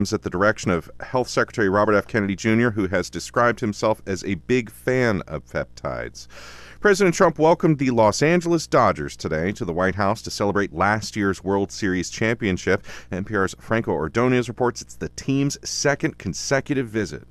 at the direction of Health Secretary Robert F. Kennedy Jr., who has described himself as a big fan of peptides. President Trump welcomed the Los Angeles Dodgers today to the White House to celebrate last year's World Series championship. NPR's Franco Ordonez reports it's the team's second consecutive visit.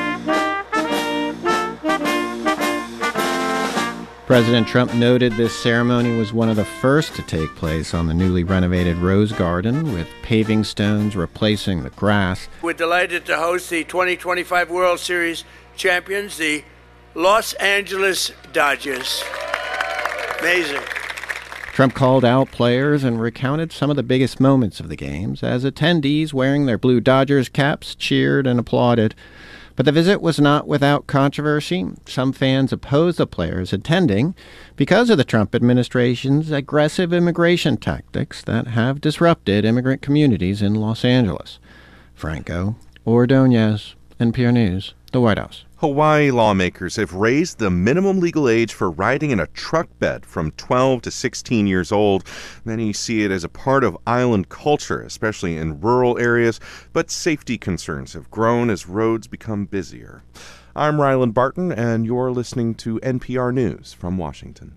President Trump noted this ceremony was one of the first to take place on the newly renovated Rose Garden, with paving stones replacing the grass. We're delighted to host the 2025 World Series champions, the Los Angeles Dodgers. Amazing. Trump called out players and recounted some of the biggest moments of the games as attendees wearing their blue Dodgers caps cheered and applauded. But the visit was not without controversy. Some fans opposed the players attending because of the Trump administration's aggressive immigration tactics that have disrupted immigrant communities in Los Angeles. Franco Ordonez, NPR News, the White House. Hawaii lawmakers have raised the minimum legal age for riding in a truck bed from 12 to 16 years old. Many see it as a part of island culture, especially in rural areas, but safety concerns have grown as roads become busier. I'm Ryland Barton, and you're listening to NPR News from Washington.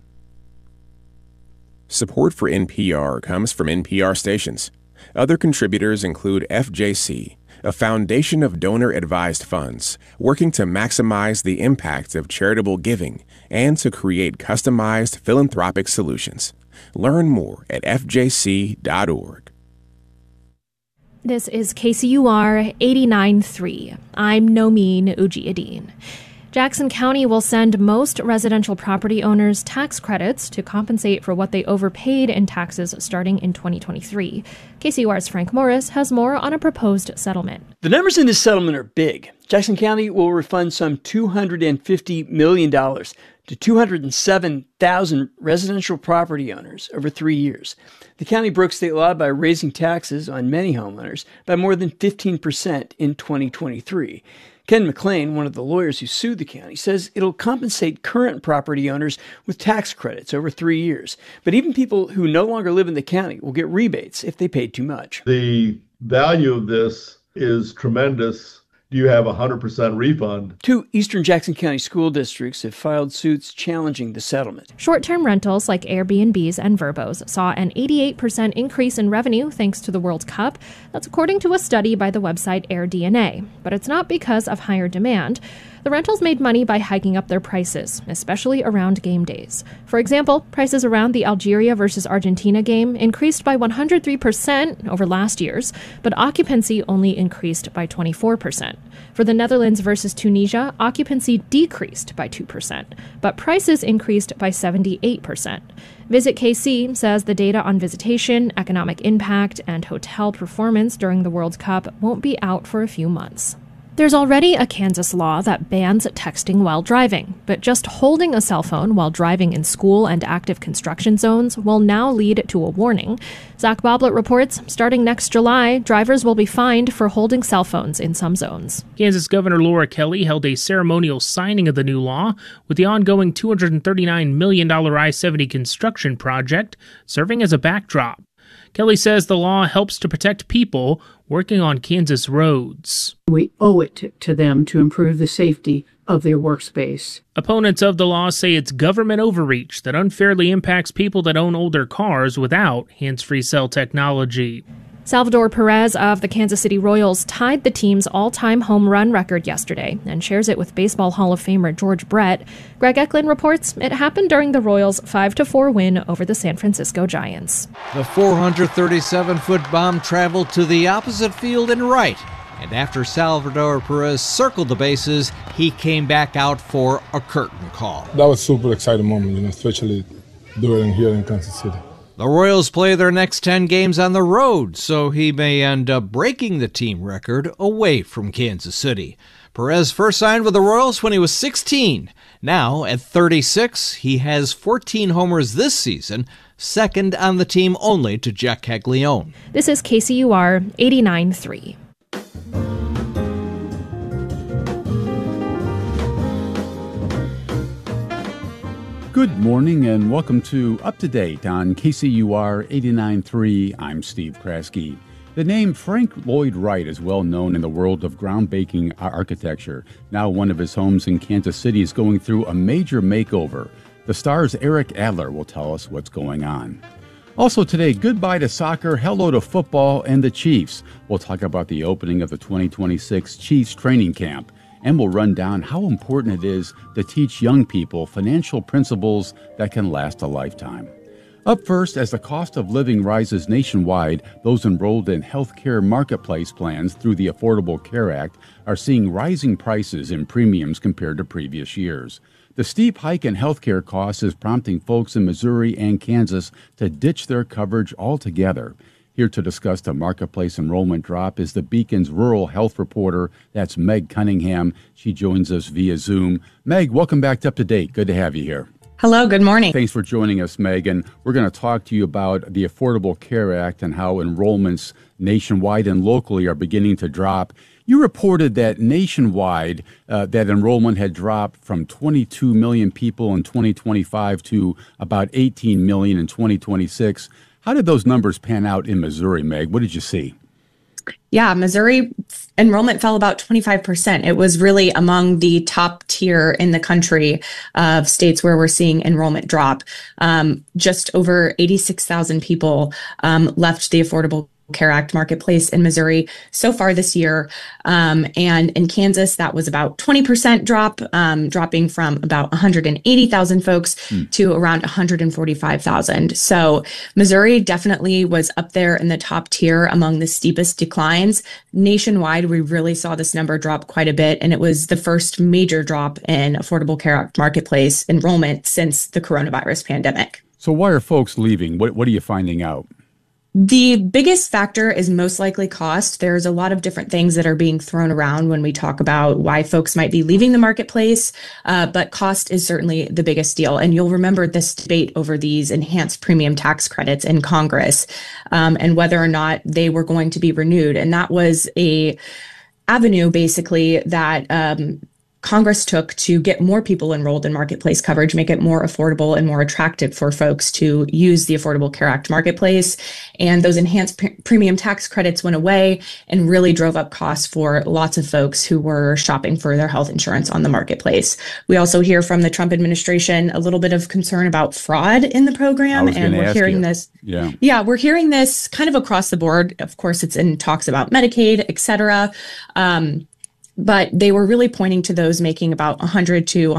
Support for NPR comes from NPR stations. Other contributors include FJC, a foundation of donor-advised funds working to maximize the impact of charitable giving and to create customized philanthropic solutions. Learn more at fjc.org. This is KCUR 89.3. I'm Nomeen Ujiadeen. Jackson County will send most residential property owners tax credits to compensate for what they overpaid in taxes starting in 2023. KCUR's Frank Morris has more on a proposed settlement. The numbers in this settlement are big. Jackson County will refund some $250 million to 207,000 residential property owners over 3 years. The county broke state law by raising taxes on many homeowners by more than 15% in 2023. Ken McLean, one of the lawyers who sued the county, says it'll compensate current property owners with tax credits over 3 years. But even people who no longer live in the county will get rebates if they paid too much. The value of this is tremendous. You have a 100% refund. 2 eastern Jackson County school districts have filed suits challenging the settlement. Short-term rentals like Airbnbs and Vrbo's saw an 88% increase in revenue thanks to the World Cup. That's according to a study by the website AirDNA. But it's not because of higher demand. The rentals made money by hiking up their prices, especially around game days. For example, prices around the Algeria versus Argentina game increased by 103% over last year's, but occupancy only increased by 24%. For the Netherlands versus Tunisia, occupancy decreased by 2%, but prices increased by 78%. Visit KC says the data on visitation, economic impact, and hotel performance during the World Cup won't be out for a few months. There's already a Kansas law that bans texting while driving, but just holding a cell phone while driving in school and active construction zones will now lead to a warning. Zach Boblet reports, starting next July, drivers will be fined for holding cell phones in some zones. Kansas Governor Laura Kelly held a ceremonial signing of the new law, with the ongoing $239 million I-70 construction project serving as a backdrop. Kelly says the law helps to protect people working on Kansas roads. We owe it to them to improve the safety of their workspace. Opponents of the law say it's government overreach that unfairly impacts people that own older cars without hands-free cell technology. Salvador Perez of the Kansas City Royals tied the team's all-time home run record yesterday and shares it with Baseball Hall of Famer George Brett. Greg Eklund reports it happened during the Royals' 5-4 win over the San Francisco Giants. The 437-foot bomb traveled to the opposite field and right. And after Salvador Perez circled the bases, he came back out for a curtain call. That was a super exciting moment, especially doing it here in Kansas City. The Royals play their next 10 games on the road, so he may end up breaking the team record away from Kansas City. Perez first signed with the Royals when he was 16. Now, at 36, he has 14 homers this season, second on the team only to Jack Caglione. This is KCUR 89.3. Good morning and welcome to Up to Date on KCUR 89.3. I'm Steve Kraske. The name Frank Lloyd Wright is well known in the world of groundbreaking architecture. Now one of his homes in Kansas City is going through a major makeover. The Star's Eric Adler will tell us what's going on. Also today, goodbye to soccer, hello to football, and the Chiefs. We'll talk about the opening of the 2026 Chiefs training camp, and we'll run down how important it is to teach young people financial principles that can last a lifetime. Up first, as the cost of living rises nationwide, those enrolled in healthcare marketplace plans through the Affordable Care Act are seeing rising prices and premiums compared to previous years. The steep hike in healthcare costs is prompting folks in Missouri and Kansas to ditch their coverage altogether. Here to discuss the marketplace enrollment drop is the Beacon's rural health reporter. That's Meg Cunningham. She joins us via Zoom. Meg, welcome back to Up to Date. Good to have you here. Hello, good morning. Thanks for joining us, Megan. We're going to talk to you about the Affordable Care Act and how enrollments nationwide and locally are beginning to drop. You reported that nationwide, that enrollment had dropped from 22 million people in 2025 to about 18 million in 2026. How did those numbers pan out in Missouri, Meg? What did you see? Yeah, Missouri enrollment fell about 25%. It was really among the top tier in the country of states where we're seeing enrollment drop. Just over 86,000 people left the Affordable Care Act marketplace in Missouri so far this year. And in Kansas, that was about 20% drop, dropping from about 180,000 folks to around 145,000. So Missouri definitely was up there in the top tier among the steepest declines. Nationwide, we really saw this number drop quite a bit, and it was the first major drop in Affordable Care Act marketplace enrollment since the coronavirus pandemic. So why are folks leaving? What are you finding out? The biggest factor is most likely cost. There's a lot of different things that are being thrown around when we talk about why folks might be leaving the marketplace, but cost is certainly the biggest deal. And you'll remember this debate over these enhanced premium tax credits in Congress and whether or not they were going to be renewed. And that was a avenue basically that Congress took to get more people enrolled in marketplace coverage, make it more affordable and more attractive for folks to use the Affordable Care Act marketplace. And those enhanced premium tax credits went away and really drove up costs for lots of folks who were shopping for their health insurance on the marketplace. We also hear from the Trump administration a little bit of concern about fraud in the program. And we're hearing this. Yeah, we're hearing this kind of across the board. Of course, it's in talks about Medicaid, et cetera. But they were really pointing to those making about 100 to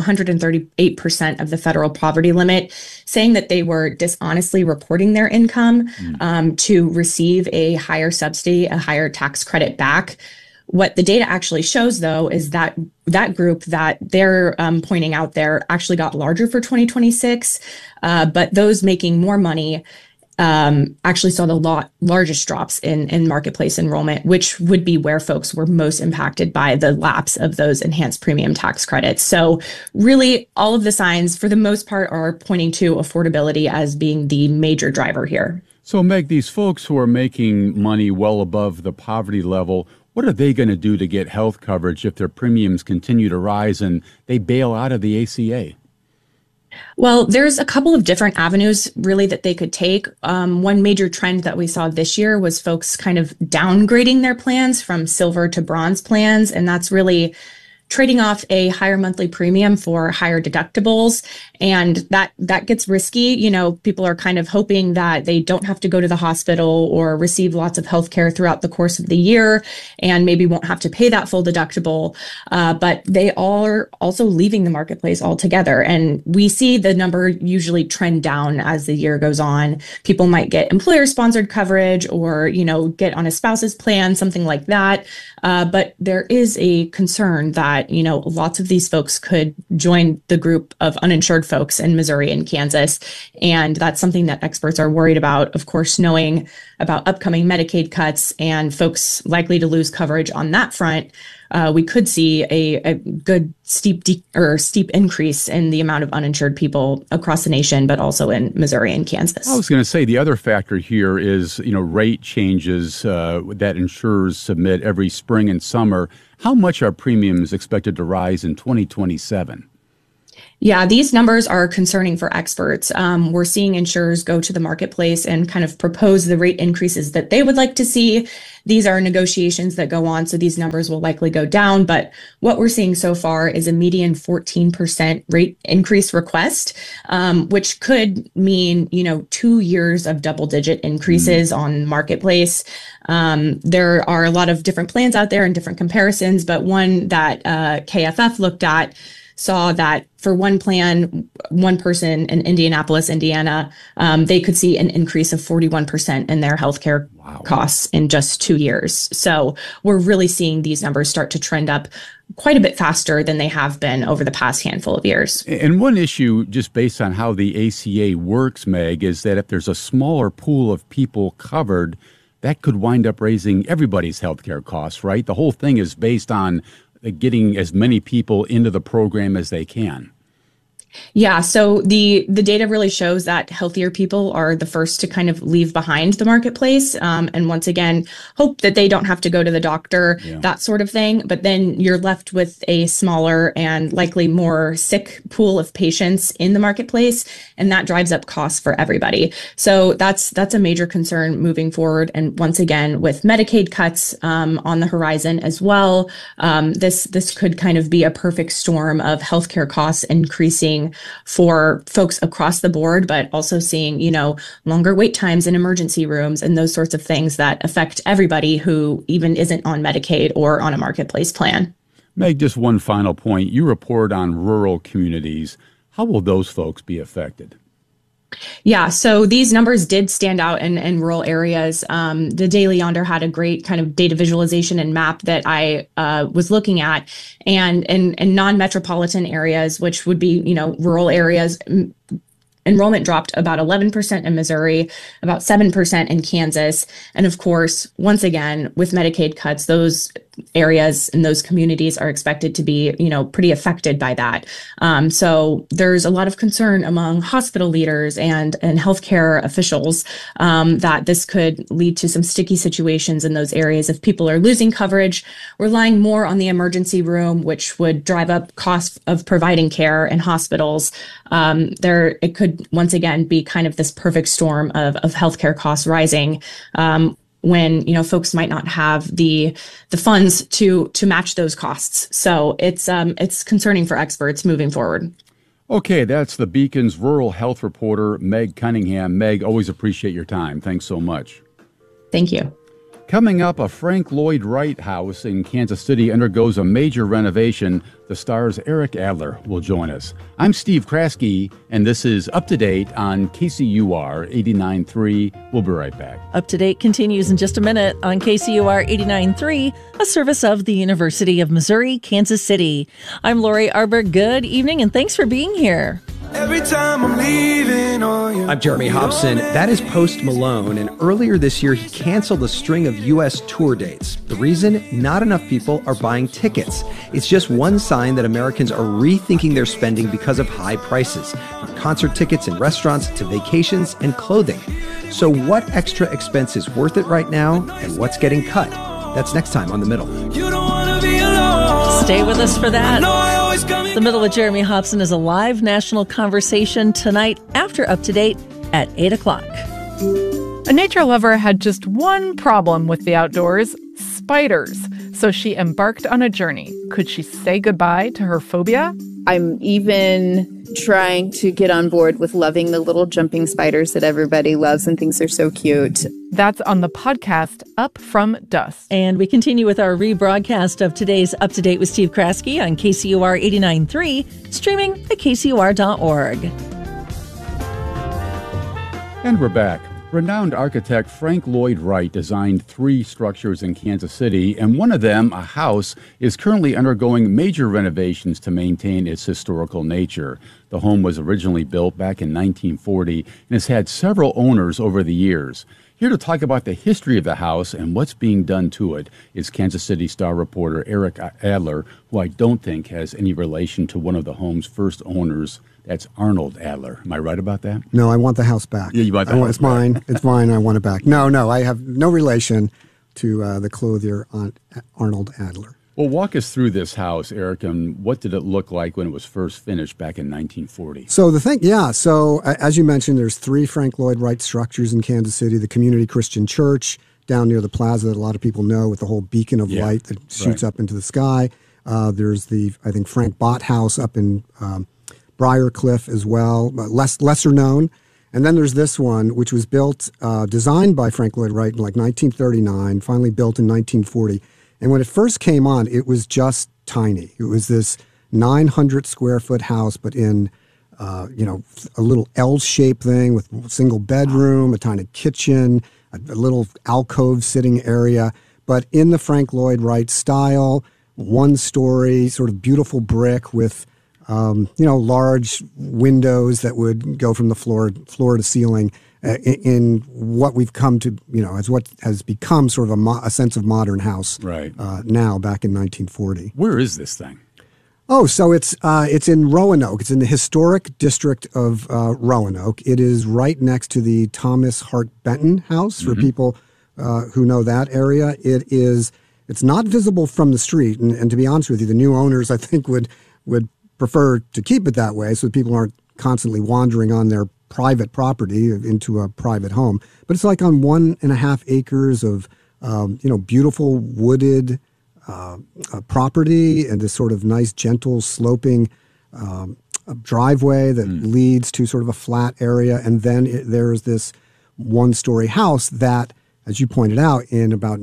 138% of the federal poverty limit, saying that they were dishonestly reporting their income to receive a higher subsidy, a higher tax credit back. What the data actually shows, though, is that that group that they're pointing out there actually got larger for 2026, but those making more money actually saw the largest drops in marketplace enrollment, which would be where folks were most impacted by the lapse of those enhanced premium tax credits. So really, all of the signs, for the most part, are pointing to affordability as being the major driver here. So, Meg, these folks who are making money well above the poverty level, what are they going to do to get health coverage if their premiums continue to rise and they bail out of the ACA? Well, there's a couple of different avenues really that they could take. One major trend that we saw this year was folks kind of downgrading their plans from silver to bronze plans. And that's really trading off a higher monthly premium for higher deductibles. And that gets risky. You know, people are kind of hoping that they don't have to go to the hospital or receive lots of health care throughout the course of the year and maybe won't have to pay that full deductible. But they are also leaving the marketplace altogether. And we see the number usually trend down as the year goes on. People might get employer sponsored coverage or, you know, get on a spouse's plan, something like that. But there is a concern that, you know, lots of these folks could join the group of uninsured folks in Missouri and Kansas. And that's something that experts are worried about, of course, knowing about upcoming Medicaid cuts and folks likely to lose coverage on that front. We could see a good steep increase in the amount of uninsured people across the nation, but also in Missouri and Kansas. I was going to say the other factor here is, you know, rate changes that insurers submit every spring and summer. How much are premiums expected to rise in 2027? Yeah, these numbers are concerning for experts. We're seeing insurers go to the marketplace and kind of propose the rate increases that they would like to see. These are negotiations that go on, so these numbers will likely go down. But what we're seeing so far is a median 14% rate increase request, which could mean, 2 years of double-digit increases on marketplace. There are a lot of different plans out there and different comparisons, but one that KFF looked at saw that for one plan, one person in Indianapolis, Indiana, they could see an increase of 41% in their healthcare costs in just 2 years. So we're really seeing these numbers start to trend up quite a bit faster than they have been over the past handful of years. And one issue, just based on how the ACA works, Meg, is that if there's a smaller pool of people covered, that could wind up raising everybody's healthcare costs, right? The whole thing is based on getting as many people into the program as they can. Yeah, so the data really shows that healthier people are the first to kind of leave behind the marketplace. And once again, hope that they don't have to go to the doctor, that sort of thing. But then you're left with a smaller and likely more sick pool of patients in the marketplace, and that drives up costs for everybody. So that's a major concern moving forward. And once again, with Medicaid cuts on the horizon as well, this could kind of be a perfect storm of healthcare costs increasing for folks across the board, but also seeing, longer wait times in emergency rooms and those sorts of things that affect everybody who even isn't on Medicaid or on a marketplace plan. Meg, just one final point. You report on rural communities. How will those folks be affected? Yeah, so these numbers did stand out in rural areas. The Daily Yonder had a great kind of data visualization and map that I was looking at. And in non-metropolitan areas, which would be, rural areas, enrollment dropped about 11% in Missouri, about 7% in Kansas. And of course, once again, with Medicaid cuts, those areas and those communities are expected to be, pretty affected by that. So there's a lot of concern among hospital leaders and healthcare officials that this could lead to some sticky situations in those areas if people are losing coverage, relying more on the emergency room, which would drive up costs of providing care in hospitals. It could once again be kind of this perfect storm of healthcare costs rising. When folks might not have the funds to match those costs. So it's concerning for experts moving forward. Okay, that's the Beacon's rural health reporter, Meg Cunningham. Meg, always appreciate your time. Thanks so much. Thank you. Coming up, a Frank Lloyd Wright house in Kansas City undergoes a major renovation. The Star's Eric Adler will join us. I'm Steve Kraske, and this is Up to Date on KCUR 89.3. We'll be right back. Up to Date continues in just a minute on KCUR 89.3, a service of the University of Missouri, Kansas City. I'm Lori Arbor. Good evening, and thanks for being here. Every time I'm leaving on you. I'm Jeremy Hobson. That is Post Malone, and earlier this year he canceled a string of U.S. tour dates. The reason? Not enough people are buying tickets. It's just one sign that Americans are rethinking their spending because of high prices, from concert tickets and restaurants to vacations and clothing. So what extra expense is worth it right now, and what's getting cut? That's next time on The Middle. You don't want to be alone. Stay with us for that. The Middle with Jeremy Hobson is a live national conversation tonight after Up to Date at 8 o'clock. A nature lover had just one problem with the outdoors: spiders. So she embarked on a journey. Could she say goodbye to her phobia? I'm even trying to get on board with loving the little jumping spiders that everybody loves and thinks are so cute. That's on the podcast Up From Dust. And we continue with our rebroadcast of today's Up to Date with Steve Kraske on KCUR 89.3, streaming at kcur.org. And we're back. Renowned architect Frank Lloyd Wright designed 3 structures in Kansas City, and one of them, a house, is currently undergoing major renovations to maintain its historical nature. The home was originally built back in 1940 and has had several owners over the years. Here to talk about the history of the house and what's being done to it is Kansas City Star reporter Eric Adler, who I don't think has any relation to one of the home's first owners. That's Arnold Adler. Am I right about that? No, I want the house back. Yeah, you want the house It's back. mine. It's mine. I want it back. No, I have no relation to the clothier Arnold Adler. Well, walk us through this house, Eric, and what did it look like when it was first finished back in 1940? So as you mentioned, there's 3 Frank Lloyd Wright structures in Kansas City. The Community Christian Church down near the plaza that a lot of people know, with the whole beacon of light that shoots up into the sky. There's the, I think, Frank Bott House up in Briarcliff as well, but lesser known. And then there's this one, which was built, designed by Frank Lloyd Wright in like 1939, finally built in 1940. And when it first came on, it was just tiny. It was this 900 square foot house, but in, a little L-shaped thing with a single bedroom, a tiny kitchen, a little alcove sitting area. But in the Frank Lloyd Wright style, 1-story, sort of beautiful brick with, large windows that would go from the floor to ceiling. In what we've come to, as what has become sort of a sense of modern house now, back in 1940. Where is this thing? Oh, so it's in Roanoke. It's in the historic district of Roanoke. It is right next to the Thomas Hart Benton House, for people who know that area. It's not visible from the street, and to be honest with you, the new owners, I think, would prefer to keep it that way so that people aren't constantly wandering on their private property into a private home. But it's like on 1.5 acres of, beautiful wooded property, and this sort of nice, gentle, sloping driveway that leads to sort of a flat area. And then there's this 1-story house that, as you pointed out, in about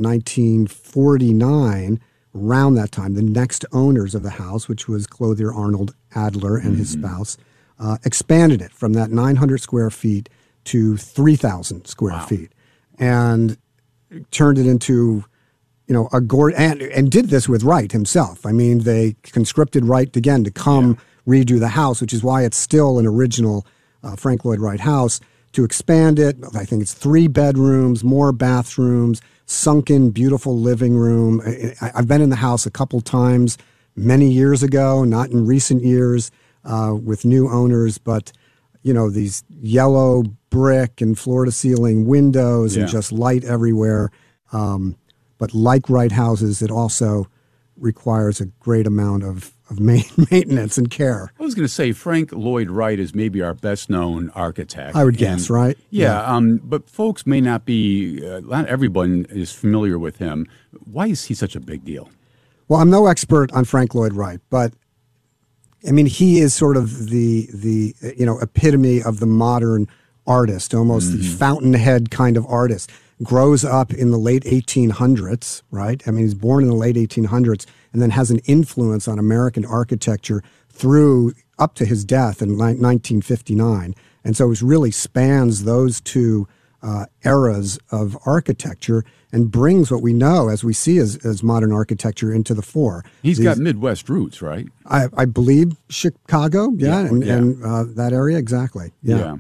1949, around that time, the next owners of the house, which was clothier Arnold Adler and his spouse, expanded it from that 900 square feet to 3,000 square feet, and turned it into, a and did this with Wright himself. I mean, they conscripted Wright again to come redo the house, which is why it's still an original Frank Lloyd Wright house. To expand it, I think it's 3 bedrooms, more bathrooms, sunken, beautiful living room. I've been in the house a couple times many years ago, not in recent years, with new owners, but these yellow brick and floor-to-ceiling windows and just light everywhere. But like Wright houses, it also requires a great amount of maintenance and care. I was going to say Frank Lloyd Wright is maybe our best-known architect. I would guess, right? Yeah, but folks may not be, not everyone is familiar with him. Why is he such a big deal? Well, I'm no expert on Frank Lloyd Wright, but I mean, he is sort of the epitome of the modern artist, almost the fountainhead kind of artist. Grows up in the late 1800s, right? I mean, he's born in the late 1800s and then has an influence on American architecture through up to his death in 1959. And so it really spans those two eras of architecture and brings what we know, as we see as modern architecture, into the fore. He's got Midwest roots, right? I believe Chicago, and that area, exactly. Yeah.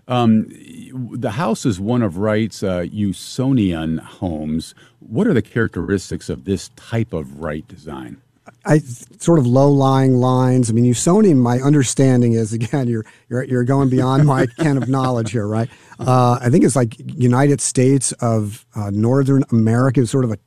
The house is one of Wright's Usonian homes. What are the characteristics of this type of Wright design? Sort of low-lying lines. I mean, Usonian, my understanding is, again, you're going beyond my ken of knowledge here, right? I think it's like United States of Northern America. It was sort of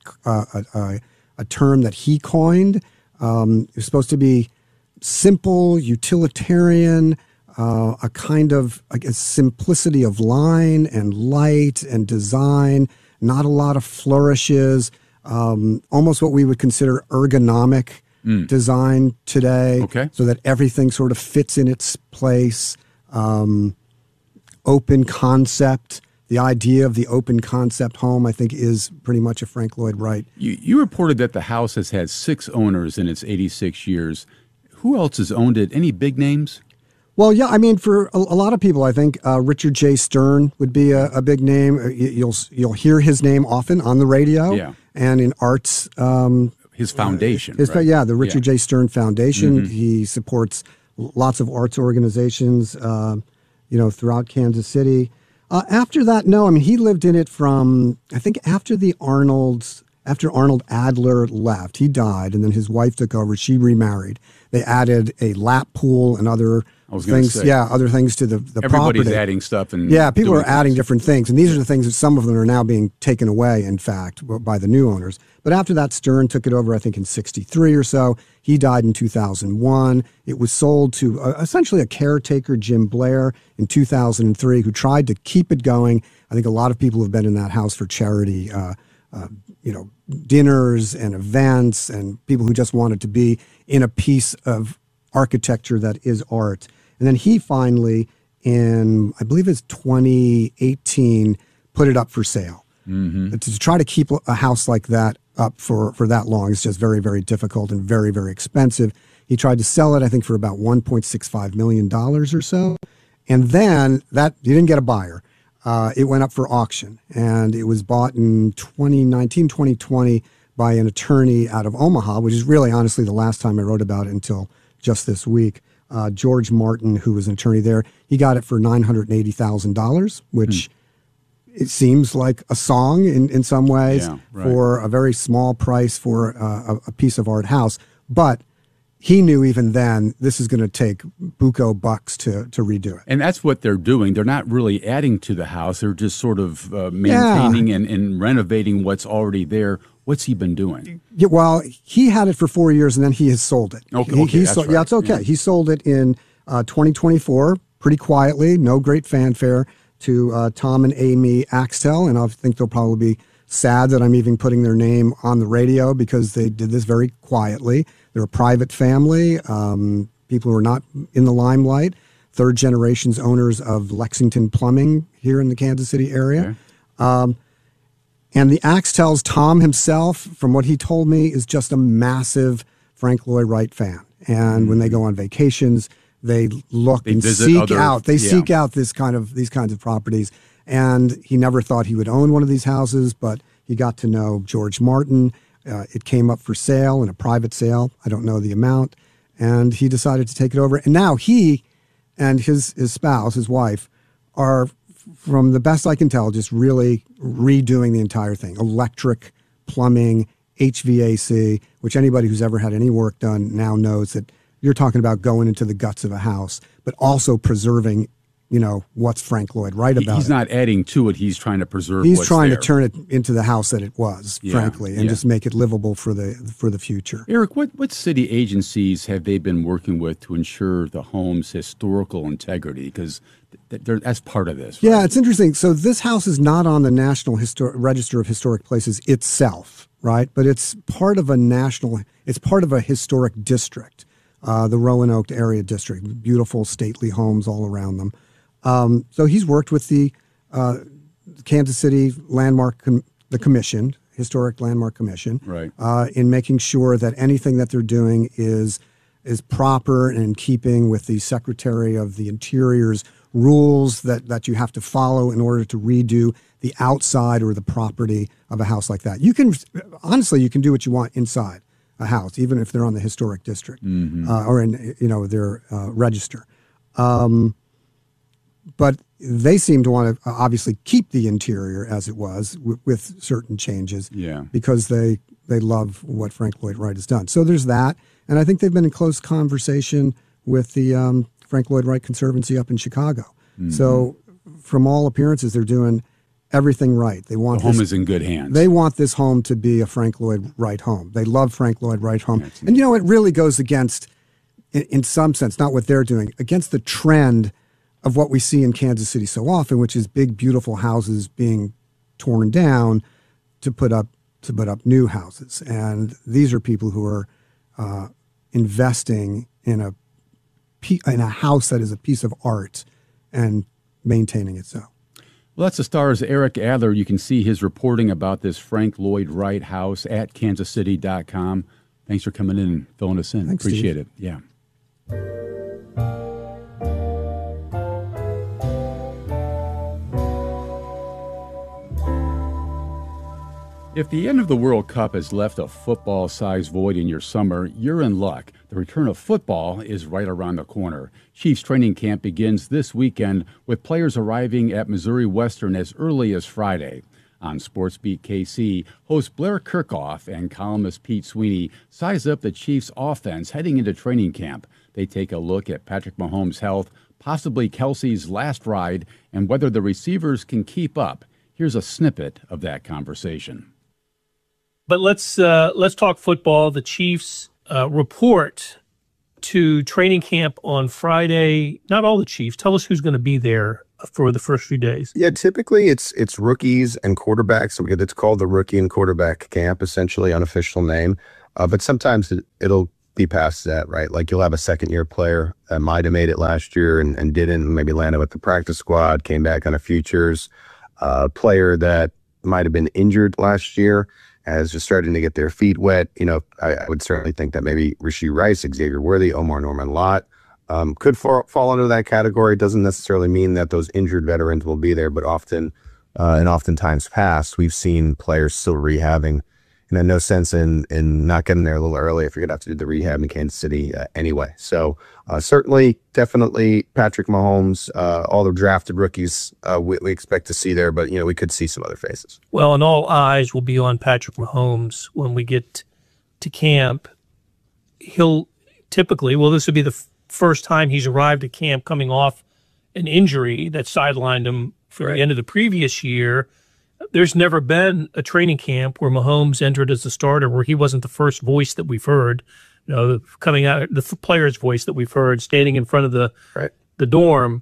a term that he coined. It was supposed to be simple, utilitarian, a kind of a simplicity of line and light and design, not a lot of flourishes, almost what we would consider ergonomic design today, so that everything sort of fits in its place. Open concept. The idea of the open concept home, I think, is pretty much a Frank Lloyd Wright. You reported that the house has had 6 owners in its 86 years. Who else has owned it? Any big names? Well, yeah, I mean, for a lot of people, I think Richard J. Stern would be a big name. You'll hear his name often on the radio and in arts. His foundation, right? Yeah, the Richard J. Stern Foundation. He supports lots of arts organizations, throughout Kansas City. After that, no, I mean, he lived in it from, I think, after Arnold Adler left. He died, and then his wife took over. She remarried. They added a lap pool and other I was going to say. Yeah, other things to the Everybody's property. adding stuff. And people are adding different things. And these are the things that some of them are now being taken away, in fact, by the new owners. But after that, Stern took it over, I think, in 1963 or so. He died in 2001. It was sold to essentially a caretaker, Jim Blair, in 2003, who tried to keep it going. I think a lot of people have been in that house for charity, dinners and events, and people who just wanted to be in a piece of architecture that is art. And then he finally, in, I believe it's 2018, put it up for sale. Mm-hmm. To try to keep a house like that up for that long is just very, very difficult and very, very expensive. He tried to sell it, I think, for about $1.65 million or so. And then he didn't get a buyer. It went up for auction, and it was bought in 2019, 2020 by an attorney out of Omaha, which is really, honestly, the last time I wrote about it until just this week. George Martin, who was an attorney there, he got it for $980,000, which it seems like a song in some ways for a very small price for a piece of art house. But he knew even then this is going to take buco bucks to redo it. And that's what they're doing. They're not really adding to the house. They're just sort of maintaining and renovating what's already there. What's he been doing? Yeah, well, he had it for 4 years, and then he has sold it. Okay, that's right. Yeah, it's okay. Yeah. He sold it in 2024, pretty quietly, no great fanfare, to Tom and Amy Axtell, and I think they'll probably be sad that I'm even putting their name on the radio because they did this very quietly. They're a private family, people who are not in the limelight, third generation's owners of Lexington Plumbing here in the Kansas City area. Okay. And the Axtells, Tom himself, from what he told me, is just a massive Frank Lloyd Wright fan. And when they go on vacations, they look and seek out these kinds of properties. And he never thought he would own one of these houses, but he got to know George Martin. It came up for sale in a private sale. I don't know the amount. And he decided to take it over. And now he and his spouse, his wife, are, from the best I can tell, just really redoing the entire thing. Electric, plumbing, HVAC, which anybody who's ever had any work done now knows that you're talking about going into the guts of a house, but also preserving, what's Frank Lloyd Wright about. He's not adding to it. He's trying to preserve He's what's trying there. to turn it into the house that it was, frankly, and just make it livable for the future. Eric, what city agencies have they been working with to ensure the home's historical integrity? Because that's part of this. Right? Yeah, it's interesting. So this house is not on the National Register of Historic Places itself, right? But it's part of a historic district, the Roanoke area district, beautiful stately homes all around them. So he's worked with the Kansas City the Commission, Historic Landmark Commission, right. In making sure that anything that they're doing is proper and in keeping with the Secretary of the Interior's rules that you have to follow in order to redo the outside or the property of a house like that. You can do what you want inside a house, even if they're on the historic district or in their register. But they seem to want to obviously keep the interior as it was with certain changes because they love what Frank Lloyd Wright has done. So there's that. And I think they've been in close conversation with the Frank Lloyd Wright Conservancy up in Chicago. Mm-hmm. So from all appearances, they're doing everything right. They want the home is in good hands. They want this home to be a Frank Lloyd Wright home. They love Frank Lloyd Wright home. And it really goes against, in some sense, not what they're doing, against the trend of what we see in Kansas City so often, which is big, beautiful houses being torn down to put up new houses. And these are people who are investing in a house that is a piece of art and maintaining it so. Well, that's the Star's Eric Adler. You can see his reporting about this Frank Lloyd Wright house at kansascity.com. Thanks for coming in and filling us in. Thanks, Appreciate Steve. it. Yeah. If the end of the World Cup has left a football-sized void in your summer, you're in luck. The return of football is right around the corner. Chiefs training camp begins this weekend with players arriving at Missouri Western as early as Friday. On SportsBeat KC, host Blair Kirchhoff and columnist Pete Sweeney size up the Chiefs' offense heading into training camp. They take a look at Patrick Mahomes' health, possibly Kelsey's last ride, and whether the receivers can keep up. Here's a snippet of that conversation. But let's talk football. The Chiefs report to training camp on Friday. Not all the Chiefs. Tell us who's going to be there for the first few days. Yeah, typically it's rookies and quarterbacks. So it's called the rookie and quarterback camp, essentially, unofficial name. But sometimes it'll be past that, right? Like you'll have a second-year player that might have made it last year and didn't, maybe landed with the practice squad, came back on a futures. Player that might have been injured last year as just starting to get their feet wet. You know, I would certainly think that maybe Rashee Rice, Xavier Worthy, Omar Norman-Lott could fall under that category. It doesn't necessarily mean that those injured veterans will be there, but often and oftentimes past, we've seen players still rehabbing. And no sense in not getting there a little early if you're going to have to do the rehab in Kansas City anyway. So certainly, definitely Patrick Mahomes, all the drafted rookies we expect to see there, but, we could see some other faces. Well, and all eyes will be on Patrick Mahomes when we get to camp. He'll typically, this would be the first time he's arrived at camp coming off an injury that sidelined him for the end of the previous year. There's never been a training camp where Mahomes entered as the starter where he wasn't the first voice that we've heard, coming out, the player's voice that we've heard, standing in front of the dorm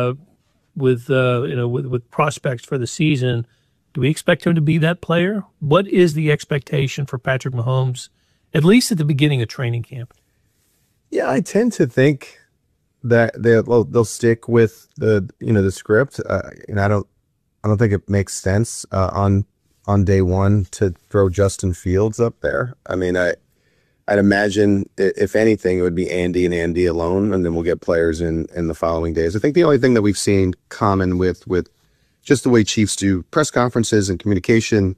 with prospects for the season. Do we expect him to be that player? What is the expectation for Patrick Mahomes, at least at the beginning of training camp? Yeah, I tend to think that they'll stick with the script. I don't think it makes sense on day one to throw Justin Fields up there. I mean, I'd imagine if anything, it would be Andy and Andy alone, and then we'll get players in the following days. I think the only thing that we've seen common with just the way Chiefs do press conferences and communication,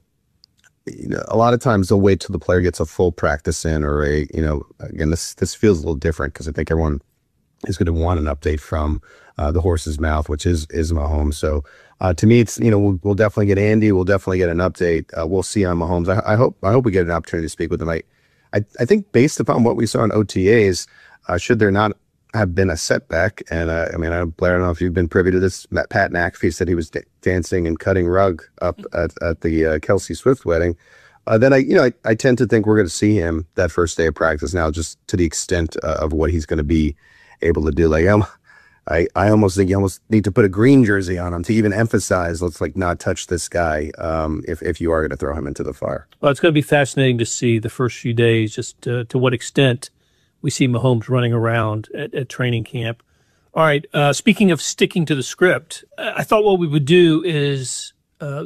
a lot of times they'll wait till the player gets a full practice in, or again, this feels a little different because I think everyone is going to want an update from the horse's mouth, which is Mahomes. So to me, it's we'll definitely get Andy. We'll definitely get an update. We'll see on Mahomes. I hope we get an opportunity to speak with him. I think based upon what we saw in OTAs, should there not have been a setback, and Blair, I don't know if you've been privy to this. Pat McAfee said he was dancing and cutting rug up at the Kelsey Swift wedding. Then I tend to think we're going to see him that first day of practice. Now, just to the extent of what he's going to be able to do. Like I almost think you almost need to put a green jersey on him to even emphasize, let's not touch this guy if you are going to throw him into the fire. Well, it's going to be fascinating to see the first few days, just to what extent we see Mahomes running around at training camp. All right, speaking of sticking to the script, I thought what we would do is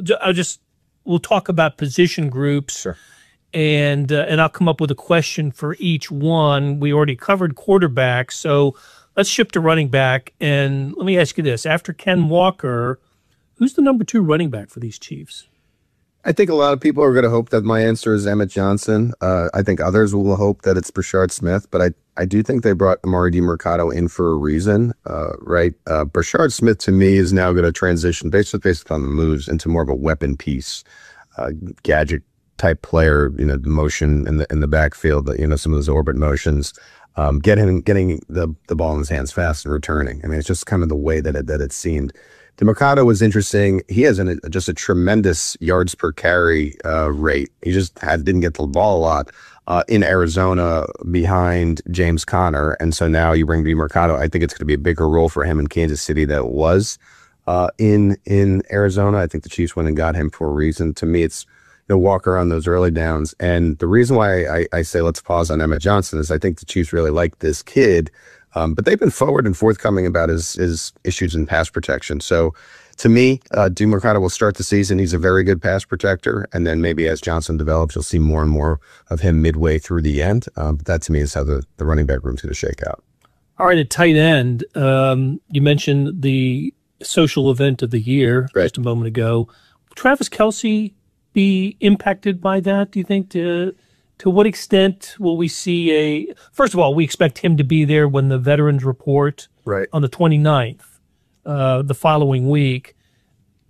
we'll talk about position groups. Sure. And I'll come up with a question for each one. We already covered quarterback, so let's shift to running back. And let me ask you this. After Ken Walker, who's the number 2 running back for these Chiefs? I think a lot of people are going to hope that my answer is Emmett Johnson. I think others will hope that it's Brashard Smith, but I do think they brought Amari DiMercato in for a reason, right? Brashard Smith, to me, is now going to transition based on the moves into more of a weapon piece, gadget type player, the motion in the backfield, some of those orbit motions, getting the ball in his hands fast and returning. I mean, it's just kind of the way that it seemed. DiMercato was interesting. He has just a tremendous yards per carry rate. He just didn't get the ball a lot in Arizona behind James Conner, and so now you bring DiMercato. I think it's going to be a bigger role for him in Kansas City than it was in Arizona. I think the Chiefs went and got him for a reason. To me, it's Walker on those early downs. And the reason why I say let's pause on Emmett Johnson is I think the Chiefs really like this kid, but they've been forward and forthcoming about his issues in pass protection. So to me, DiMercato will start the season. He's a very good pass protector. And then maybe as Johnson develops, you'll see more and more of him midway through the end. But that to me is how the running back room's going to shake out. All right, at tight end, you mentioned the social event of the year just a moment ago. Travis Kelce be impacted by that, do you think? To what extent will we see first of all, we expect him to be there when the veterans report on the 29th, the following week.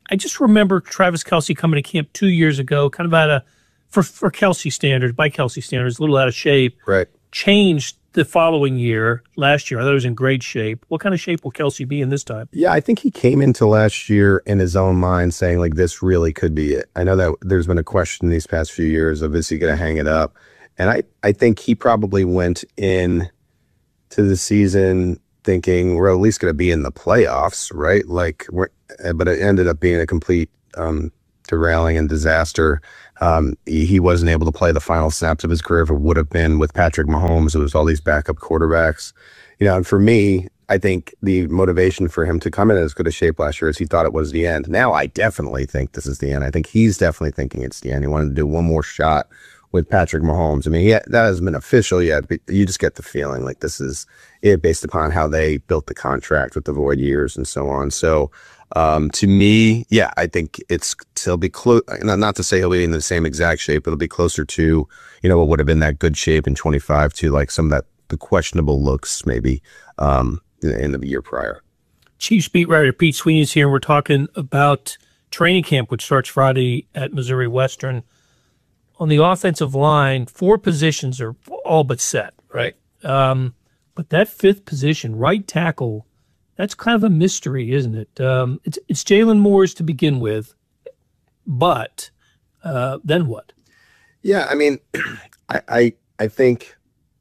I just remember Travis Kelce coming to camp 2 years ago, kind of out of, for Kelce standards, by Kelce standards, a little out of shape. Right. Changed the following year. Last year, I thought he was in great shape. What kind of shape will Kelce be in this time? Yeah, I think he came into last year in his own mind saying, like, this really could be it. I know that there's been a question these past few years of, is he going to hang it up? And I think he probably went in to the season thinking we're at least going to be in the playoffs, right? But it ended up being a complete derailing and disaster. He wasn't able to play the final snaps of his career if it would have been with Patrick Mahomes. It was all these backup quarterbacks. And for me, I think the motivation for him to come in as good a shape last year is he thought it was the end. Now I definitely think this is the end. I think he's definitely thinking it's the end. He wanted to do one more shot with Patrick Mahomes. I mean, that hasn't been official yet, but you just get the feeling like this is it based upon how they built the contract with the void years and so on. So to me, yeah, I think he'll be close, not to say he'll be in the same exact shape, but it'll be closer to, what would have been that good shape in 25 to like some of the questionable looks maybe in the year prior. Chiefs beat writer Pete Sweeney is here, and we're talking about training camp, which starts Friday at Missouri Western. On the offensive line, 4 positions are all but set, right? But that 5th position, right tackle, that's kind of a mystery, isn't it? It's Jalen Moore's to begin with, but then what? Yeah, I mean, I think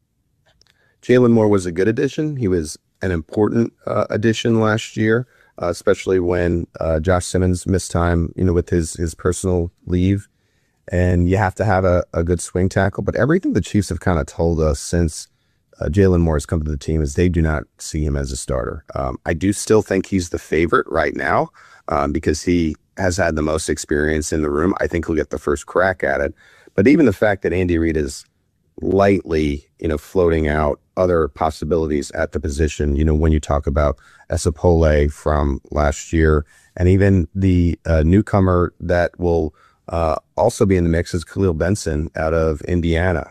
Jalen Moore was a good addition. He was an important addition last year, especially when Josh Simmons missed time, with his personal leave. And you have to have a good swing tackle. But everything the Chiefs have kind of told us since Jalen Moore has come to the team is they do not see him as a starter. I do still think he's the favorite right now because he has had the most experience in the room. I think he'll get the first crack at it. But even the fact that Andy Reid is lightly, floating out other possibilities at the position, when you talk about Esapole from last year, and even the newcomer that will also be in the mix is Khalil Benson out of Indiana.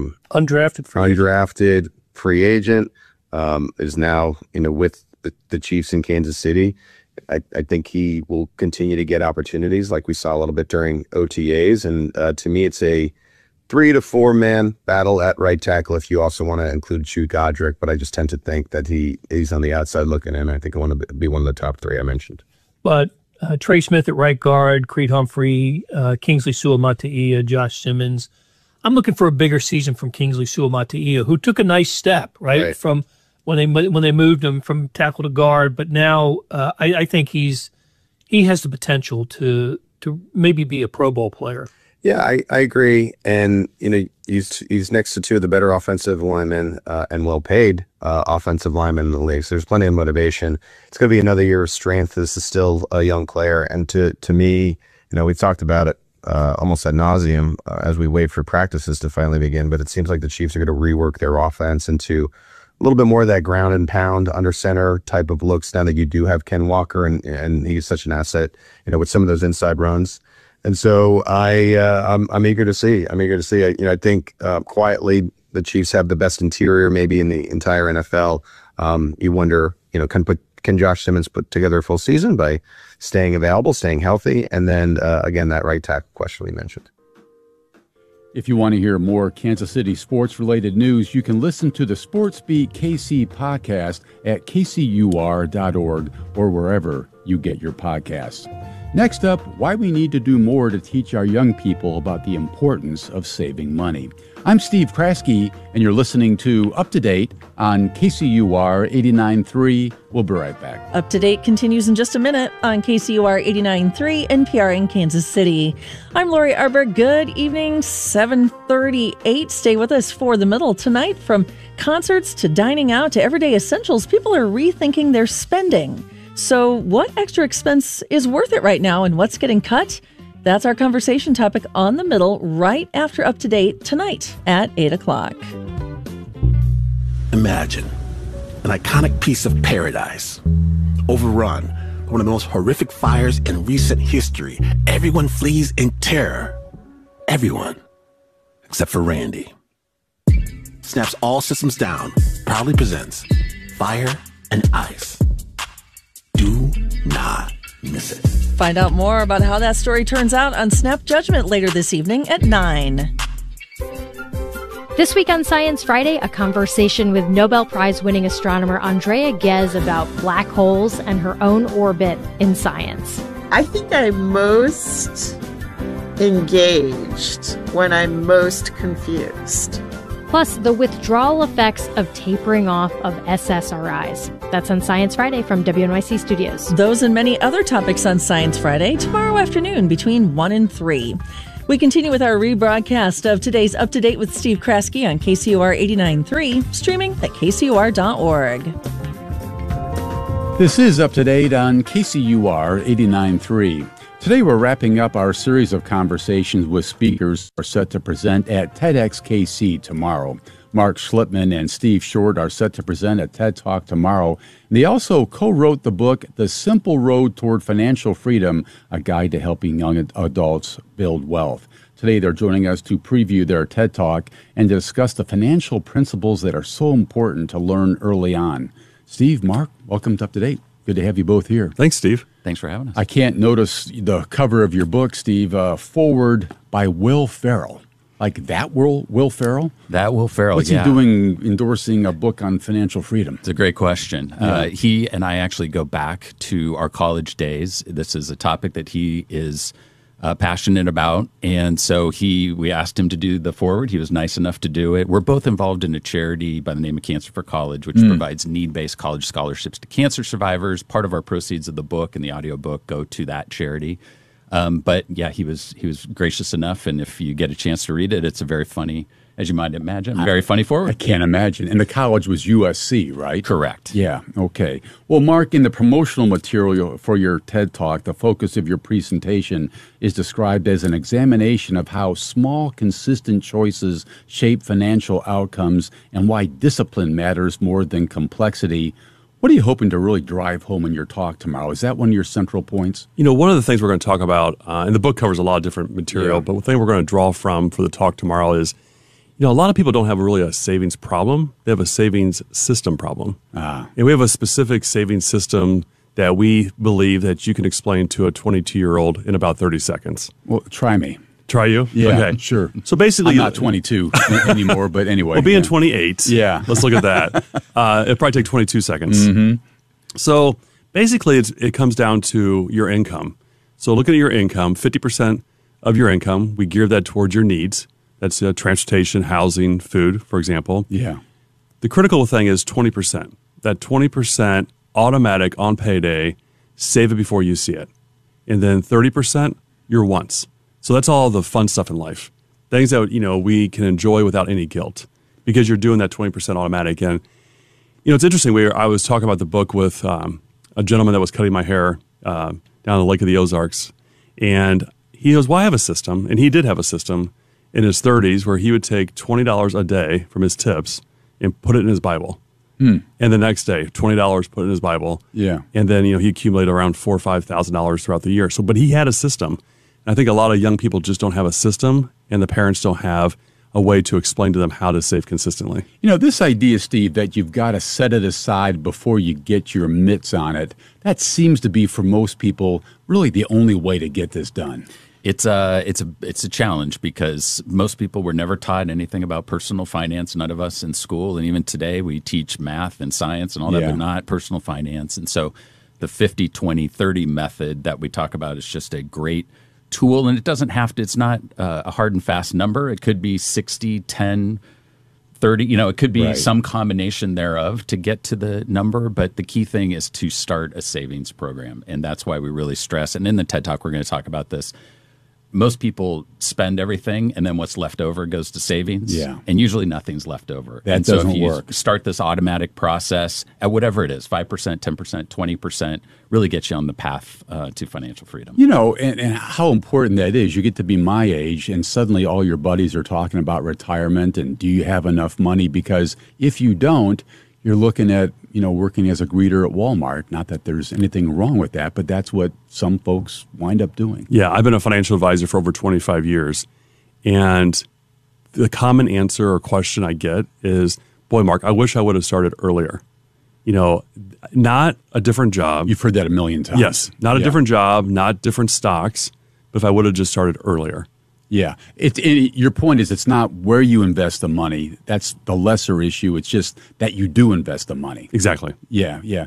Undrafted free agent, is now, with the Chiefs in Kansas City. I think he will continue to get opportunities like we saw a little bit during OTAs. And to me, it's a 3 to 4 man battle at right tackle if you also want to include Jude Godric. But I just tend to think that he's on the outside looking in. I think I want to be one of the top 3 I mentioned. But Trey Smith at right guard, Creed Humphrey, Kingsley Suamataia, Josh Simmons. I'm looking for a bigger season from Kingsley Suamataia, who took a nice step, right? From when they moved him from tackle to guard, but now I think he has the potential to maybe be a Pro Bowl player. Yeah, I agree. And, he's next to 2 of the better offensive linemen and well-paid offensive linemen in the league. So there's plenty of motivation. It's going to be another year of strength. This is still a young player. And to me, we've talked about it almost ad nauseum as we wait for practices to finally begin. But it seems like the Chiefs are going to rework their offense into a little bit more of that ground and pound under center type of looks now that you do have Ken Walker and he's such an asset, with some of those inside runs. And so I'm eager to see. I think quietly the Chiefs have the best interior maybe in the entire NFL. You wonder, can Josh Simmons put together a full season by staying available, staying healthy, and then again that right tackle question we mentioned. If you want to hear more Kansas City sports-related news, you can listen to the Sports Beat KC podcast at kcur.org or wherever you get your podcasts. Next up, why we need to do more to teach our young people about the importance of saving money. I'm Steve Kraske, and you're listening to Up to Date on KCUR 89.3. We'll be right back. Up to Date continues in just a minute on KCUR 89.3 NPR in Kansas City. I'm Lori Arbor. Good evening, 7:38. Stay with us for the middle tonight. From concerts to dining out to everyday essentials, people are rethinking their spending. So what extra expense is worth it right now and what's getting cut? That's our conversation topic on the middle right after Up to Date tonight at 8 o'clock. Imagine an iconic piece of paradise overrun by one of the most horrific fires in recent history. Everyone flees in terror. Everyone except for Randy. Snaps All Systems Down proudly presents Fire and Ice. Do not miss it. Find out more about how that story turns out on Snap Judgment later this evening at 9. This week on Science Friday, a conversation with Nobel Prize-winning astronomer Andrea Ghez about black holes and her own orbit in science. I think I'm most engaged when I'm most confused. Plus, the withdrawal effects of tapering off of SSRIs. That's on Science Friday from WNYC Studios. Those and many other topics on Science Friday tomorrow afternoon between 1 and 3. We continue with our rebroadcast of today's Up to Date with Steve Kraske on KCOR 89.3, streaming at kcor.org. This is Up to Date on KCUR 89.3. Today we're wrapping up our series of conversations with speakers who are set to present at TEDxKC tomorrow. Mark Schlipman and Steve Short are set to present at TED Talk tomorrow. And they also co-wrote the book, The Simple Road Toward Financial Freedom, a guide to helping young adults build wealth. Today they're joining us to preview their TED Talk and discuss the financial principles that are so important to learn early on. Steve, Mark, welcome to Up to Date. Good to have you both here. Thanks, Steve. Thanks for having us. I can't notice the cover of your book, Steve, forward by Will Ferrell. Like that Will Ferrell? That Will Ferrell, What's he doing endorsing a book on financial freedom? It's a great question. Yeah. He and I actually go back to our college days. This is a topic that he is passionate about. And so we asked him to do the forward. He was nice enough to do it. We're both involved in a charity by the name of Cancer for College, which provides need-based college scholarships to cancer survivors. Part of our proceeds of the book and the audiobook go to that charity. But yeah, he was gracious enough, and if you get a chance to read it, it's a very funny, as you might imagine, very funny forward. I can't imagine. And the college was USC, right? Correct. Yeah, okay. Well, Mark, in the promotional material for your TED Talk, the focus of your presentation is described as an examination of how small, consistent choices shape financial outcomes and why discipline matters more than complexity. What are you hoping to really drive home in your talk tomorrow? Is that one of your central points? You know, one of the things we're going to talk about, and the book covers a lot of different material, but the thing we're going to draw from for the talk tomorrow is, you know, a lot of people don't have really a savings problem. They have a savings system problem. And we have a specific savings system that we believe that you can explain to a 22-year-old in about 30 seconds. Well, try me. Try you? Yeah, okay. Sure. So basically, I'm not 22 anymore, but anyway. Well, being 28, yeah. Let's look at that. It'll probably take 22 seconds. Mm-hmm. So basically, it comes down to your income. So looking at your income, 50% of your income, we gear that towards your needs. That's transportation, housing, food, for example. Yeah. The critical thing is 20%. That 20% automatic on payday, save it before you see it. And then 30%, your wants. So that's all the fun stuff in life. Things that, you know, we can enjoy without any guilt because you're doing that 20% automatic. And, you know, it's interesting. I was talking about the book with a gentleman that was cutting my hair down the Lake of the Ozarks. And he goes, well, I have a system. And he did have a system in his 30s where he would take $20 a day from his tips and put it in his Bible. And the next day, $20 put in his Bible. Yeah. And then, you know, he accumulated around $4,000 or $5,000 throughout the year. So, but he had a system. I think a lot of young people just don't have a system, and the parents don't have a way to explain to them how to save consistently. You know, this idea, Steve, that you've got to set it aside before you get your mitts on it, that seems to be, for most people, really the only way to get this done. It's a challenge because most people were never taught anything about personal finance. None of us in school, and even today we teach math and science and all that, but not personal finance. And so the 50-20-30 method that we talk about is just a great tool, and it doesn't have to, it's not a hard and fast number. It could be 60, 10, 30, you know, it could be some combination thereof to get to the number, but the key thing is to start a savings program, and that's why we really stress, and in the TED Talk we're going to talk about this. Most people spend everything, and then what's left over goes to savings. Yeah. And usually nothing's left over. That and doesn't so if you work. start this automatic process at whatever it is, 5%, 10%, 20%, really gets you on the path to financial freedom. You know, and how important that is. You get to be my age, and suddenly all your buddies are talking about retirement and do you have enough money? Because if you don't, you're looking at, you know, working as a greeter at Walmart. Not that there's anything wrong with that, but that's what some folks wind up doing. Yeah, I've been a financial advisor for over 25 years. And the common answer or question I get is, boy, Mark, I wish I would have started earlier. Not a different job. You've heard that a million times. Yes. Not a different job, not different stocks, but if I would have just started earlier. Yeah. Your point is it's not where you invest the money. That's the lesser issue. It's just that you do invest the money. Exactly. Yeah, yeah.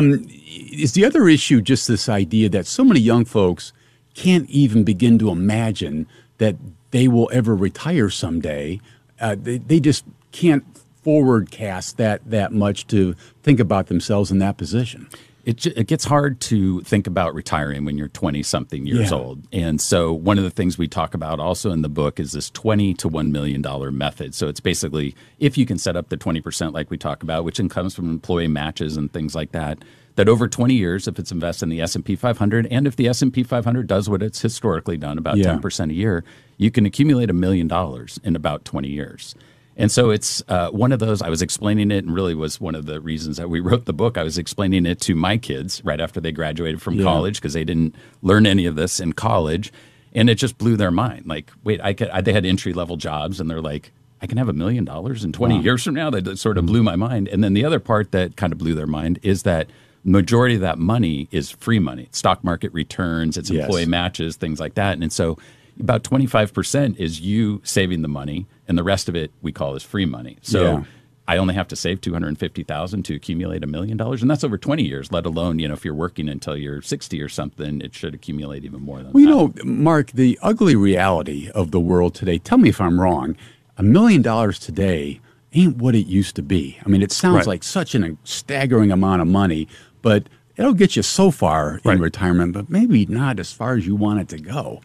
Is the other issue just this idea that so many young folks can't even begin to imagine that they will ever retire someday? They just can't forward cast that much to think about themselves in that position. It gets hard to think about retiring when you're 20-something years old. And so one of the things we talk about also in the book is this $20 to $1 million method. So it's basically if you can set up the 20% like we talk about, which comes from employee matches and things like that, that over 20 years, if it's invested in the S&P 500, and if the S&P 500 does what it's historically done, about 10% a year, you can accumulate $1 million in about 20 years. And so it's one of those, I was explaining it, and really was one of the reasons that we wrote the book. I was explaining it to my kids right after they graduated from college, because they didn't learn any of this in college. And it just blew their mind. Like, wait, they had entry-level jobs, and they're like, I can have $1 million in 20 years from now? That sort of blew my mind. And then the other part that kind of blew their mind is that majority of that money is free money. Stock market returns, it's employee matches, things like that. And so about 25% is you saving the money, and the rest of it we call as free money. So I only have to save $250,000 to accumulate $1 million, and that's over 20 years. Let alone, if you're working until you're 60 or something, it should accumulate even more than that. Mark, the ugly reality of the world today. Tell me if I'm wrong. $1 million today ain't what it used to be. I mean, it sounds like such a staggering amount of money, but it'll get you so far in retirement, but maybe not as far as you want it to go.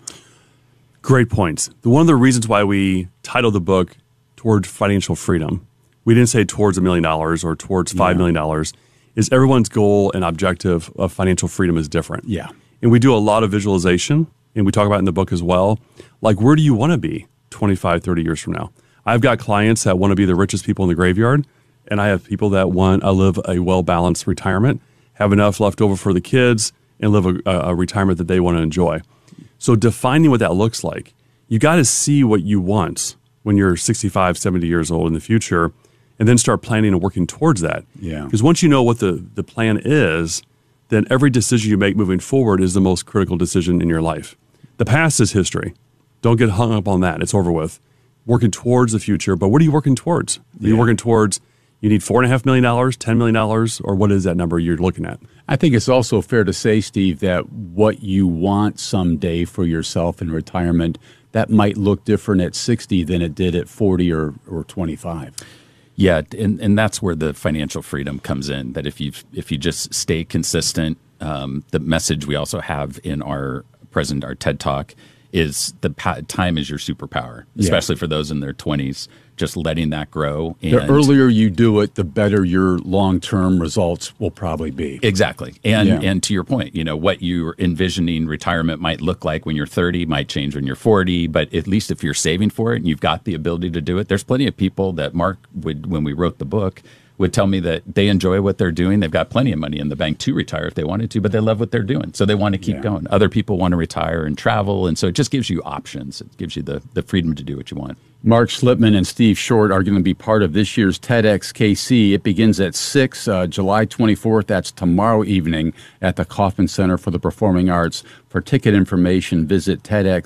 Great points. One of the reasons why we titled the book Towards Financial Freedom, we didn't say towards $1 million or towards $5 million, is everyone's goal and objective of financial freedom is different. Yeah. And we do a lot of visualization, and we talk about it in the book as well. Like, where do you want to be 25, 30 years from now? I've got clients that want to be the richest people in the graveyard, and I have people that want to live a well-balanced retirement, have enough left over for the kids, and live a retirement that they want to enjoy. So defining what that looks like, you got to see what you want when you're 65, 70 years old in the future, and then start planning and working towards that. Yeah. Because once you know what the plan is, then every decision you make moving forward is the most critical decision in your life. The past is history. Don't get hung up on that. It's over with. Working towards the future, but what are you working towards? Are you working towards, you need $4.5 million, $10 million, or what is that number you're looking at? I think it's also fair to say, Steve, that what you want someday for yourself in retirement, that might look different at 60 than it did at 40 or 25. Yeah, and that's where the financial freedom comes in, that if you just stay consistent, the message we also have in our TED Talk is time is your superpower, especially for those in their 20s, just letting that grow. And the earlier you do it, the better your long-term results will probably be. Exactly. And to your point, what you're envisioning retirement might look like when you're 30 might change when you're 40, but at least if you're saving for it and you've got the ability to do it, there's plenty of people that Mark would, when we wrote the book, would tell me that they enjoy what they're doing. They've got plenty of money in the bank to retire if they wanted to, but they love what they're doing. So they want to keep going. Other people want to retire and travel. And so it just gives you options. It gives you the freedom to do what you want. Mark Schlipman and Steve Short are going to be part of this year's TEDxKC. It begins at 6, July 24th. That's tomorrow evening at the Kauffman Center for the Performing Arts. For ticket information, visit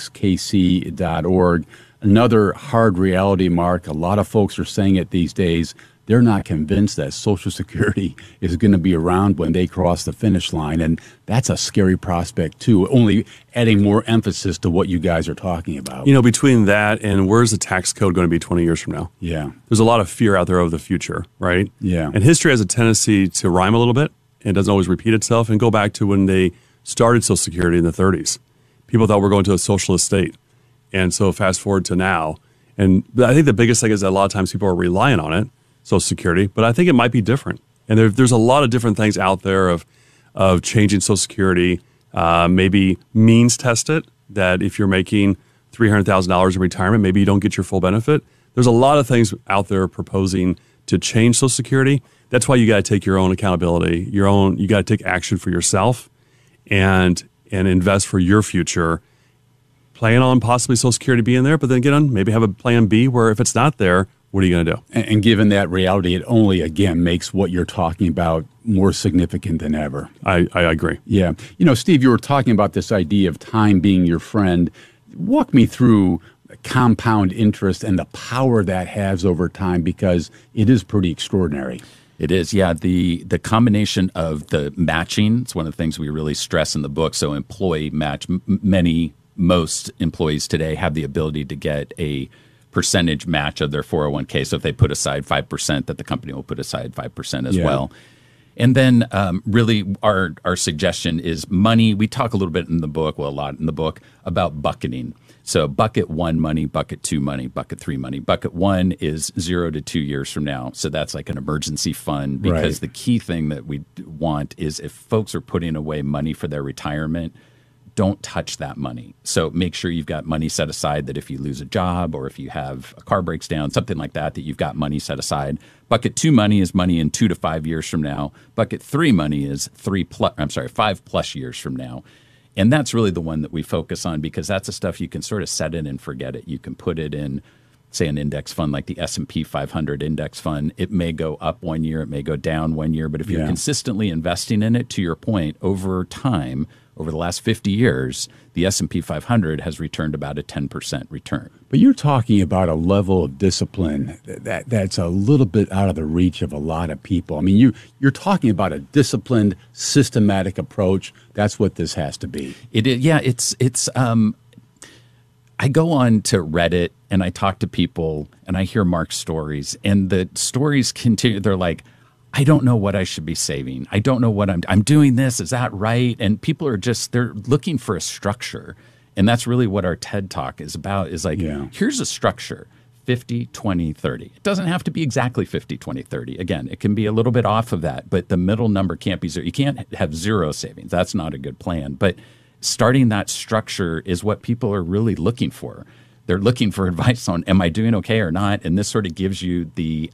TEDxKC.org. Another hard reality, Mark. A lot of folks are saying it these days. They're not convinced that Social Security is going to be around when they cross the finish line. And that's a scary prospect, too, only adding more emphasis to what you guys are talking about. Between that and where's the tax code going to be 20 years from now? Yeah. There's a lot of fear out there of the future, right? Yeah. And history has a tendency to rhyme a little bit and doesn't always repeat itself, and go back to when they started Social Security in the 30s. People thought we're going to a socialist state. And so fast forward to now. And I think the biggest thing is that a lot of times people are relying on it, Social Security, but I think it might be different. And there's a lot of different things out there of changing Social Security, maybe means test it, that if you're making $300,000 in retirement, maybe you don't get your full benefit. There's a lot of things out there proposing to change Social Security. That's why you got to take your own accountability, you got to take action for yourself and invest for your future. Plan on possibly Social Security being there, but then maybe have a plan B where if it's not there, What are you going to do? And given that reality, it only, again, makes what you're talking about more significant than ever. I agree. Yeah. Steve, you were talking about this idea of time being your friend. Walk me through compound interest and the power that has over time, because it is pretty extraordinary. It is, yeah. The combination of the matching, it's one of the things we really stress in the book. So employee match, most employees today have the ability to get a percentage match of their 401k. So if they put aside 5%, that the company will put aside 5% as well. And then really our suggestion is money. We talk a little bit in the book, a lot in the book, about bucketing. So bucket 1 money, bucket 2 money, bucket 3 money. Bucket 1 is 0 to 2 years from now. So that's like an emergency fund, because the key thing that we want is if folks are putting away money for their retirement, don't touch that money. So make sure you've got money set aside that if you lose a job or if you have a car breaks down, something like that, that you've got money set aside. Bucket 2 money is money in 2 to 5 years from now. Bucket 3 money is 5+ years from now. And that's really the one that we focus on, because that's the stuff you can sort of set it and forget it. You can put it in, say, an index fund like the S&P 500 index fund. It may go up 1 year, it may go down 1 year, but if you're consistently investing in it, to your point, over time, over the last 50 years, the S&P 500 has returned about a 10% return. But you're talking about a level of discipline that's a little bit out of the reach of a lot of people. I mean, you're talking about a disciplined, systematic approach. That's what this has to be. It is, yeah. It's. I go on to Reddit and I talk to people and I hear Mark's stories, and the stories continue. They're like, I don't know what I should be saving. I don't know what I'm doing this. Is that right? And people are they're looking for a structure. And that's really what our TED Talk is about, is like, here's a structure, 50, 20, 30. It doesn't have to be exactly 50, 20, 30. Again, it can be a little bit off of that, but the middle number can't be 0. You can't have 0 savings. That's not a good plan. But starting that structure is what people are really looking for. They're looking for advice on, am I doing okay or not? And this sort of gives you the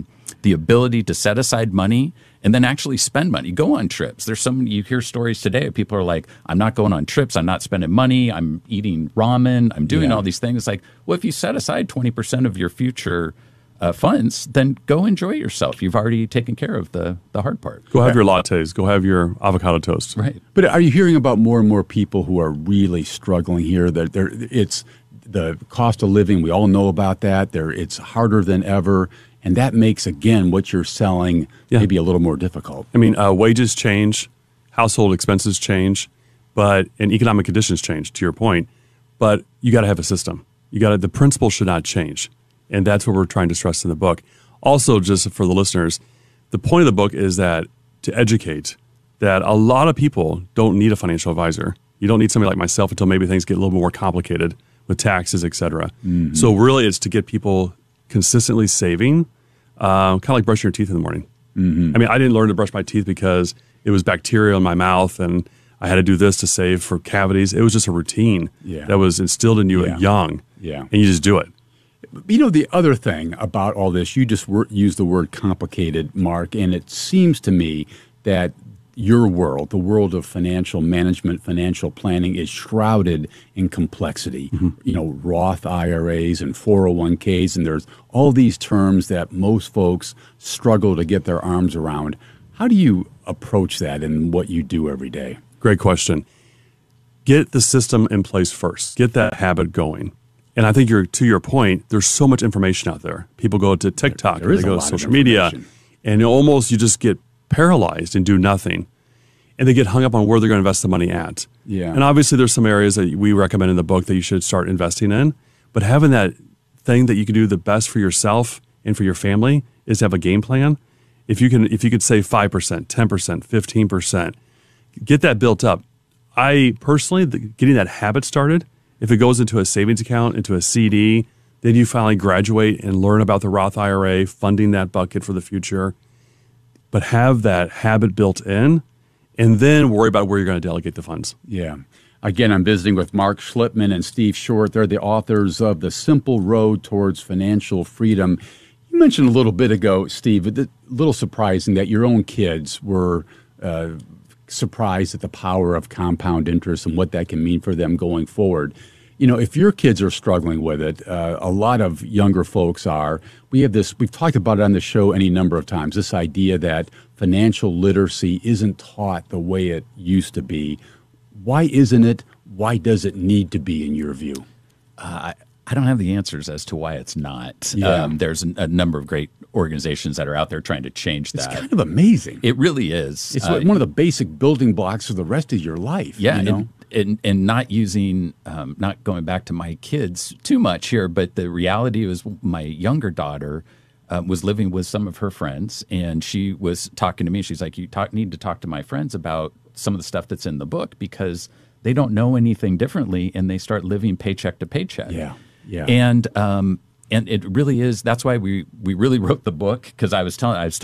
ability to set aside money and then actually spend money. Go on trips. You hear stories today. People are like, I'm not going on trips. I'm not spending money. I'm eating ramen. I'm doing all these things. Like, well, if you set aside 20% of your future funds, then go enjoy yourself. You've already taken care of the hard part. Go have your lattes. Go have your avocado toast. Right. But are you hearing about more and more people who are really struggling here? It's the cost of living. We all know about that. It's harder than ever. And that makes, again, what you're selling maybe a little more difficult. I mean, wages change, household expenses change, and economic conditions change, to your point. But you got to have a system. The principle should not change. And that's what we're trying to stress in the book. Also, just for the listeners, the point of the book is that to educate that a lot of people don't need a financial advisor. You don't need somebody like myself until maybe things get a little more complicated with taxes, et cetera. Mm-hmm. So really, it's to get people consistently saving, kind of like brushing your teeth in the morning. Mm-hmm. I mean, I didn't learn to brush my teeth because it was bacteria in my mouth and I had to do this to save for cavities. It was just a routine that was instilled in you at young. Yeah. And you just do it. You know, the other thing about all this, you just used the word complicated, Mark, and it seems to me that your world, the world of financial management, financial planning, is shrouded in complexity. Mm-hmm. You know, Roth IRAs and 401ks, and there's all these terms that most folks struggle to get their arms around. How do you approach that in what you do every day? Great question. Get the system in place first. Get that habit going. And I think to your point, there's so much information out there. People go to TikTok, they go to social media, and you just get paralyzed and do nothing. And they get hung up on where they're going to invest the money at. Yeah. And obviously there's some areas that we recommend in the book that you should start investing in. But having that thing that you can do the best for yourself and for your family is to have a game plan. If you could save 5%, 10%, 15%, get that built up. I personally, getting that habit started, if it goes into a savings account, into a CD, then you finally graduate and learn about the Roth IRA, funding that bucket for the future. But have that habit built in, and then worry about where you're going to delegate the funds. Yeah. Again, I'm visiting with Mark Schlipman and Steve Short. They're the authors of The Simple Road Towards Financial Freedom. You mentioned a little bit ago, Steve, a little surprising that your own kids were surprised at the power of compound interest and what that can mean for them going forward. You know, if your kids are struggling with it, a lot of younger folks are. We've talked about it on the show any number of times, this idea that financial literacy isn't taught the way it used to be. Why isn't it? Why does it need to be, in your view? I don't have the answers as to why it's not. Yeah. There's a number of great organizations that are out there trying to change that. It's kind of amazing. It really is. It's one of the basic building blocks for the rest of your life. Yeah, you know? and not using, not going back to my kids too much here, but the reality was my younger daughter was living with some of her friends, and she was talking to me. She's like, need to talk to my friends about some of the stuff that's in the book because they don't know anything differently, and they start living paycheck to paycheck. Yeah. Yeah. And it really is. That's why we really wrote the book, because I was talking